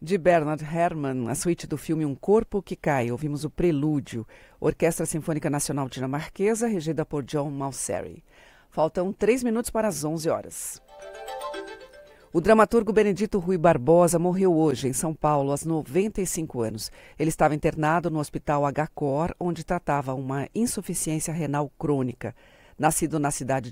De Bernard Herrmann, a suíte do filme Um Corpo que Cai. Ouvimos o Prelúdio, Orquestra Sinfônica Nacional Dinamarquesa, regida por John Mauceri. Faltam 3 minutos para as 11 horas. O dramaturgo Benedito Rui Barbosa morreu hoje, em São Paulo, aos 95 anos. Ele estava internado no Hospital HCOR, onde tratava uma insuficiência renal crônica. Nascido na cidade